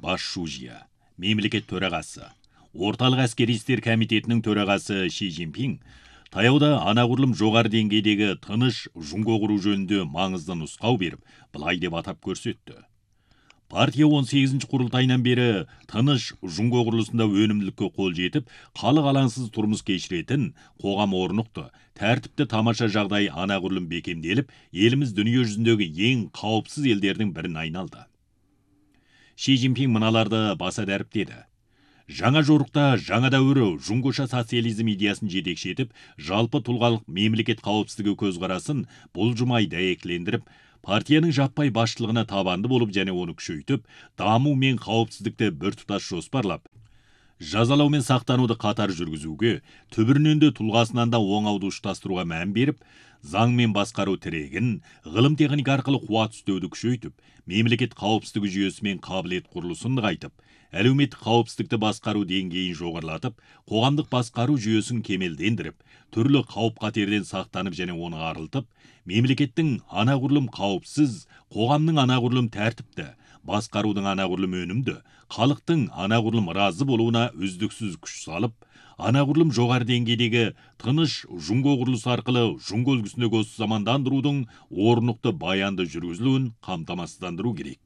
бас шужия, мемлекет төрағасы, орталық әскери істер комитетінің төрағасы Ши Цзиньпин таяуда анағұрлым жоғары деңгейдегі тыныш жұңго құру жөнінде маңызды нұсқау беріп, былай деп атап көрсетті. Партия 18-ші құрылтайынан бері тыныш жұңго құрылысында өнімділікке қол жетіп, халық алаңсыз тұрмыс кешіретін, қоғам орнықты, тәртіпті тамаша жағдай анағұрлым бекемделіп, еліміз дүние жүзіндегі ең қауіпсіз елдердің бірін айналды. Ши Цзиньпин мыналарды баса дәріптеді. Жаңа жорықта жаңа дәуірі жұңгоша социализм идеясын жетекшетіп, жалпы тұлғалық мемлекет қауіпсіздігі көзқарасын бұлжымай дәйектілендіріп, партияның жаппай басшылығына табанды болып және оны күшейтіп, даму мен қауіпсіздікті біртұтас жоспарлап, жазалау мен сақтануды қатар жүргізуге, түбірінен де тұлғасынан да оңауды ұштастыруға мән беріп, заң мен басқару тірегін, ғылым техника арқылы қуат үстеуді күшейтіп, мемлекет қауіпсіздігі жүйесі мен қабілет құрылысын нығайтып, әлеуметтік қауіпсіздікті басқару деңгейін жоғарылатып, қоғамдық басқару жүйесін кемелдендіріп, түрлі қауіп-қатерден сақтанып және оны арылтып, мемлекеттің анағұрлым қауіпсіз, қоғамның анағұрлым тәртіпті, басқарудың анағұрлым өнімді, халықтың анағұрлым разы болуына үздіксіз күш салып, анағұрлым жоғары деңгейдегі тыныш жұңго құрылысы арқылы жұңго үлгісіндегі осы замандандырудың орнықты баянды жүргізілуін қамтамасыздандыру керек.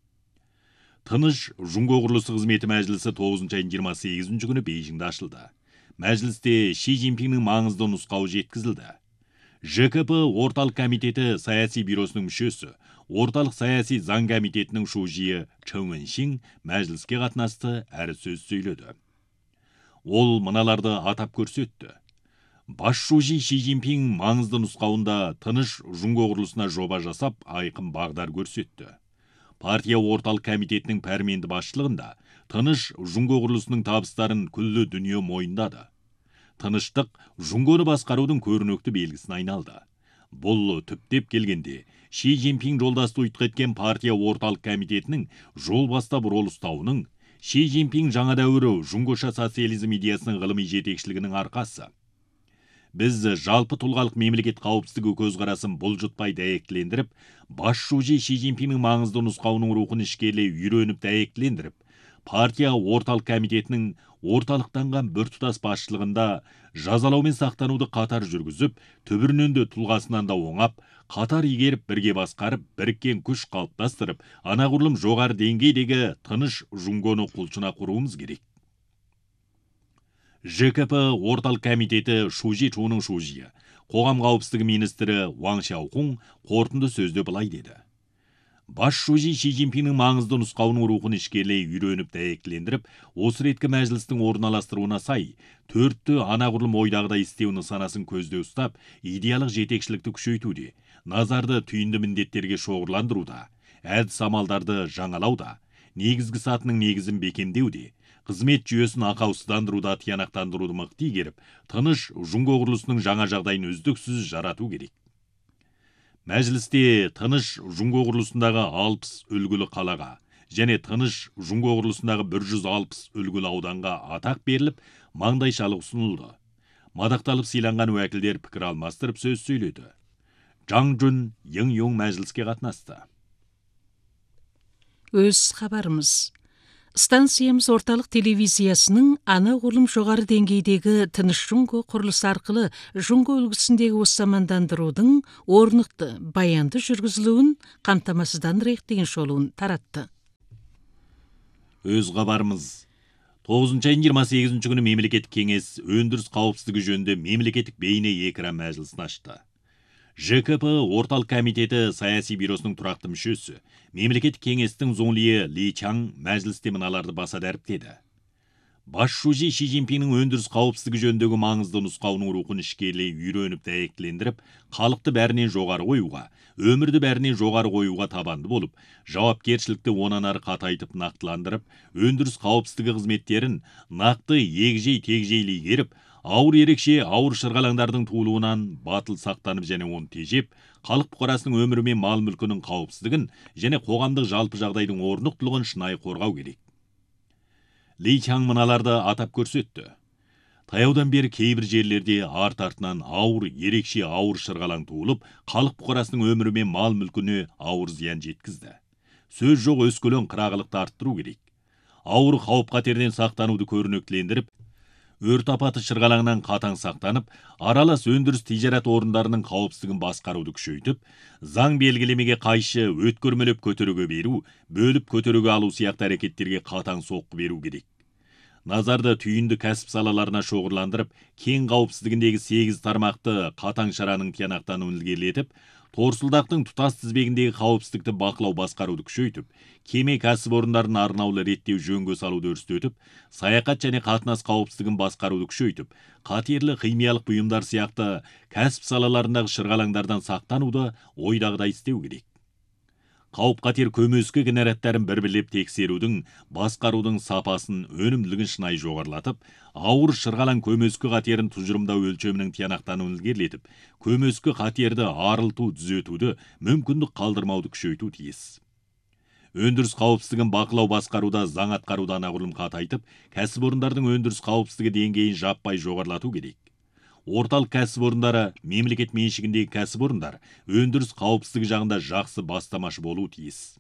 Тыныш жұңго құрылысы қызметі мәжілісі 9 айының 28 күні Бейжіңде ашылды. Мәжілісте Ши Цзиньпиннің маңызды нұсқауы жеткізілді. ЖКП орталық комитеті саяси бюросының мүшесі, орталық саяси заң комитетінің шужиі Чэн Вэньшин мәжіліске қатынасты әрі сөз сөйледі. Ол мыналарды атап көрсетті. Бас шужи Ши Цзиньпин маңызды нұсқауында тыныш жұңго құрылысына жоба жасап, айқын бағдар көрсетті. Партия орталық комитетінің пәрменді басшылығында тыныш жұңго құрылысының табыстарын күллі дүние мойындады. Тыныштық жұңгоны басқарудың көрнекті белгісін айналды. Бұл түптеп келгенде Ши Цзиньпин жолдасты ұйытқы еткен партия орталық комитетінің жол бастап рол ұстауының, Ши Цзиньпин жаңа дәуірі жұңгоша социализм идеясының ғылыми жетекшілігінің арқасы. Біз жалпы тұлғалық мемлекет қауіпсіздігі көзқарасын бұлжытпай дәйектілендіріп, бас шужи Ши Цзиньпиннің маңызды нұсқауының рухын ішкерлей үйреніп дәйектілендіріп, партия орталық комитетінің орталықтанған біртұтас басшылығында жазалау мен сақтануды қатар жүргізіп, түбірінен де тұлғасынан да оңап, қатар игеріп бірге басқарып, біріккен күш қалыптастырып, анағұрлым жоғары деңгейдегі тыныш жұңгоны құлшына құруымыз керек. ЖКП орталық комитеті Шужи Чуның шужиі, қоғам қауіпсіздігі министрі Ван Сяохун қорытынды сөзде былай деді. Бас шужи Ши Цзиньпиннің маңызды нұсқауының рухын ішкерлей үйреніп дәйектілендіріп, осы реткі мәжілістің орналастыруына сай, төртті анағұрлым ойдағыдай істеу нысанасын көзде ұстап, идеялық жетекшілікті күшейтуде, назарды түйінді міндеттерге шоғырландыруда, әдіс амалдарды жаңалауда, негізгі сатының негізін бекемдеуде, қызмет жүйесін ақаусыздандыруда тиянақтандыруды мықты игеріп, тыныш жұңго құрылысының жаңа жағдайын үздіксіз жарату керек. Мәжілісте тыныш жұңго құрылысындағы 60 үлгілі қалаға және тыныш жұңго құрылысындағы 160 үлгілі ауданға атақ беріліп, маңдайшалық ұсынылды. Мадақталып сыйланған уәкілдер пікір алмастырып сөз сөйледі. Жаң Жүн Ең Йоң мәжіліске қатынасты. Өз хабарымыз. Станциямыз орталық телевизиясының анағұрлым жоғары деңгейдегі тыныш жұңго құрылысы арқылы жұңго үлгісіндегі осы замандандырудың орнықты, баянды жүргізілуін қамтамасыздандырайық деген шолуын таратты. Өз хабарымыз. 9 айының 28 күні мемлекеттік кеңес өндіріс қауіпсіздігі жөнінде мемлекеттік бейне экран мәжілісін ашты. ЖКП орталық комитеті саяси бюросының тұрақты мүшесі, мемлекеттік кеңестің зоңлиі Ли Чан мәжілісте мыналарды баса дәріптеді. Бас шужи Ши Цзиньпиннің өндіріс қауіпсіздігі жөніндегі маңызды нұсқауының рухын ішкерлей үйреніп дәйектілендіріп, халықты бәрінен жоғары қоюға, өмірді бәрінен жоғары қоюға табанды болып, жауапкершілікті онан ары қатайтып нақтыландырып, өндіріс қауіпсіздігі қызметтерін нақты егжей-тегжейлі игеріп, ауыр ерекше ауыр шырғалаңдардың туылуынан батыл сақтанып және оны тежеп, халық бұқарасының өмірі мен мал мүлкінің қауіпсіздігін және қоғамдық жалпы жағдайдың орнықтылығын шынайы қорғау керек. Ли Чан мыналарды атап көрсетті. Таяудан бері кейбір жерлерде арт-артынан ауыр ерекше ауыр шырғалаң туылып, халық бұқарасының өмірі мен мал мүлкіне ауыр зиян жеткізді. Сөз жоқ өскелең қырағылықты арттыру керек. ауыр қауіп-қатерден сақтануды көрнектілендіріп, өрт апаты шырғалаңынан қатаң сақтанып, аралас өндіріс тижарат орындарының қауіпсіздігін басқаруды күшейтіп, заң белгілемеге қайшы өткөрмелеп көтеруге беру, бөліп көтеруге алу сияқты әрекеттерге қатаң соққы беру керек. Назарды түйінді кәсіп салаларына шоғырландырып, кен қауіпсіздігіндегі 8 тармақты қатаң шараның тиянақтануын ілгерілетіп, торсылдақтың тұтас тізбегіндегі қауіпсіздікті бақылау басқаруды күшейтіп, кеме кәсіпорындарын арнаулы реттеу жөнге салуды өрістетіп, саяхат және қатынас қауіпсіздігін басқаруды күшейтіп, қатерлі химиялық бұйымдар сияқты кәсіп салаларындағы шырғалаңдардан сақтануды ойдағыдай істеу керек. Қауіп-қатер көмескі кінәраттарын бір-бірлеп тексерудің, басқарудың сапасын, өнімділігін шынайы жоғарылатып, ауыр шырғалаң көмескі қатерін тұжырымдау өлшемінің тиянақтануын ілгерілетіп, көмескі қатерді арылту, түзетуді, мүмкіндік қалдырмауды күшейту тиіс. Өндіріс қауіпсіздігін бақылау басқаруда заң атқаруды анағұрлым қатайтып, кәсіпорындардың өндіріс қауіпсіздігі деңгейін жаппай жоғарылату керек. Орталық кәсіпорындары, мемлекет меншігіндегі кәсіпорындар өндіріс қауіпсіздігі жағында жақсы бастамашы болу тиіс.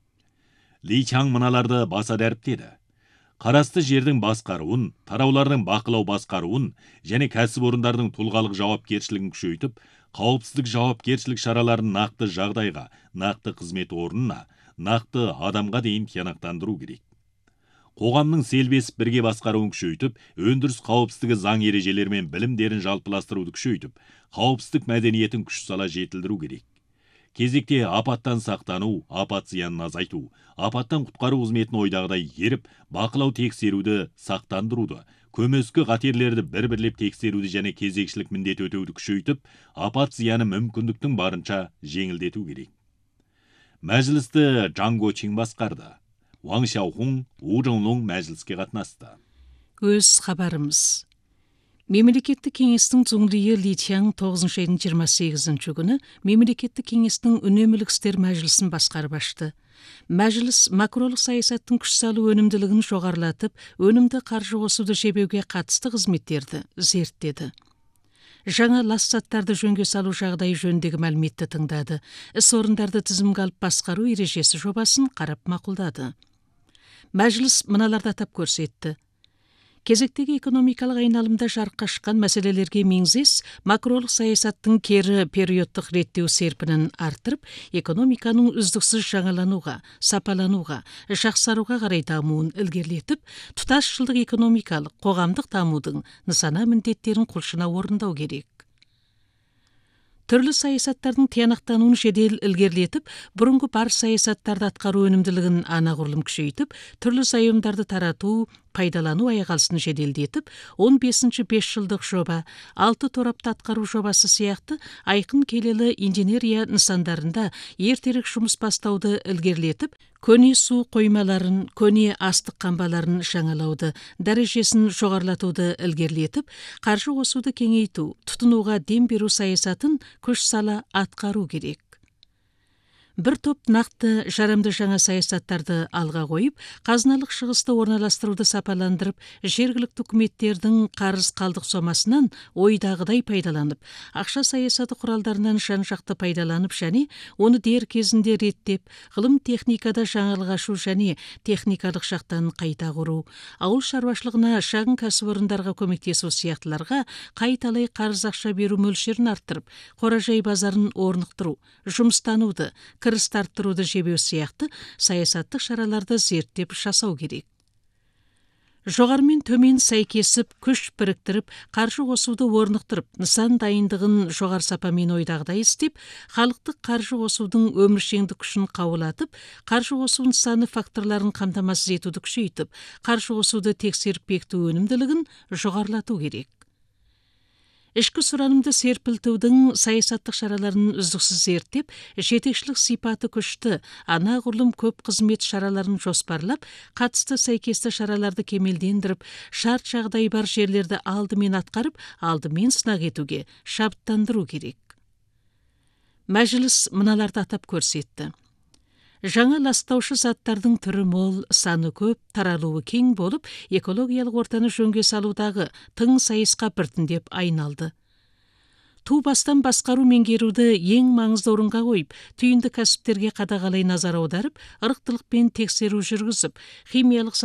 Ли Чаң мыналарды баса дәріптеді. Қарасты жердің басқаруын, тараулардың бақылау басқаруын және кәсіпорындардың тұлғалық жауапкершілігін күшейтіп, қауіпсіздік жауапкершілік шараларын нақты жағдайға, нақты қызмет орнына, нақты адамға дейін тиянақтандыру керек. Қоғамның селбесіп бірге басқаруын күшейтіп, өндіріс қауіпсіздігі заң ережелері мен білімдерін жалпыластыруды күшейтіп, қауіпсіздік мәдениетін күш сала жетілдіру керек. Кезекте апаттан сақтану, апат зиянын азайту, апаттан құтқару қызметін ойдағыдай еріп, бақылау тексеруді, сақтандыруды, көмескі қатерлерді бір-бірлеп тексеруді және кезекшілік міндет өтеуді күшейтіп, апат зияны мүмкіндіктің барынша жеңілдету керек. Мәжілісті Джанго Чин басқарды. Ваң Шаохун Ужонлун мәжіліске қатынасты. Өз хабарымыз. Мемлекеттік кеңестің зұңлиы Ли Чаң 9 айдың 28 күні Мемлекеттік кеңестің үнемілік істер мәжілісін басқарып ашты. Мәжіліс макролық саясаттың күш салу өнімділігін жоғарылатып, өнімді қаржы қосуды жебеуге қатысты қызметтерді зерттеді. Жаңа лас заттарды жөнге салу жағдайы жөніндегі мәліметті тыңдады. Іс орындарды тізімге алып басқару ережесі жобасын қарап мақұлдады. Мәжіліс мыналарды атап көрсетті. Кезектегі экономикалық айналымда жарыққа шыққан мәселелерге меңзес, макролық саясаттың кері периодтық реттеу серпінін арттырып, экономиканың үздіксіз жаңалануға, сапалануға, жақсаруға қарай дамуын ілгерілетіп, тұтас жылдық экономикалық, қоғамдық дамудың нысана міндеттерін құлшына орындау керек. Түрлі саясаттардың тиянақтануын жедел ілгерілетіп, бұрынғы бар саясаттарды атқару өнімділігін анағұрлым күшейтіп, түрлі заемдарды тарату, пайдалану аяғалысын жеделдетіп, 15-ші 5 жылдық жоба, 6 торапты атқару жобасы сияқты айқын келелі инженерия нысандарында ертерек жұмыс бастауды ілгерілетіп, көне су қоймаларын, көне астық қамбаларын жаңалауды, дәрежесін жоғарылатуды ілгерілетіп, қаржы қосуды кеңейту, тұтынуға дем беру саясатын күш сала атқару керек. Бір топ нақты жарамды жаңа саясаттарды алға қойып, қазыналық шығысты орналастыруды сапаландырып, жергілікті үкіметтердің қарыз қалдық сомасынан ойдағыдай пайдаланып, ақша саясаты құралдарынан жан-жақты пайдаланып және оны дер кезінде реттеп, ғылым техникада жаңалық ашу және техникалық жақтан қайта құру, ауыл шаруашылығына, шағын кәсіпорындарға көмектесу сияқтыларға қайталай қарыз ақша беру мөлшерін арттырып, қоражай базарын орнықтыру, жұмыстануды, кірісті арттыруды жебеу сияқты саясаттық шараларды зерттеп жасау керек. Жоғарымен төмен сәйкесіп, күш біріктіріп, қаржы қосуды орнықтырып, нысан дайындығын жоғар сапамен ойдағыдай істеп, халықтық қаржы қосудың өміршеңдік күшін қаулатып, қаржы қосу нысаны факторларын қамтамасыз етуді күшейтіп, қаржы қосуды тексеріп бекіту өнімділігін жоғарылату керек. Ішкі сұранымды серпілтудің саясаттық шараларын үздіксіз зерттеп, жетекшілік сипаты күшті, анағұрлым көп қызмет шараларын жоспарлап, қатысты сәйкесті шараларды кемелдендіріп, шарт жағдай бар жерлерді алдымен атқарып, алдымен сынақ етуге шабыттандыру керек. Мәжіліс мыналарды атап көрсетті. Жаңа ластаушы заттардың түрі мол, саны көп, таралуы кең болып, экологиялық ортаны жөнге салудағы тың сайысқа біртіндеп айналды. Ту бастан басқару меңгеруді ең маңызды орынға қойып, түйінді кәсіптерге қадағалай назар аударып, ырықтылықпен тексеру жүргізіп, химиялық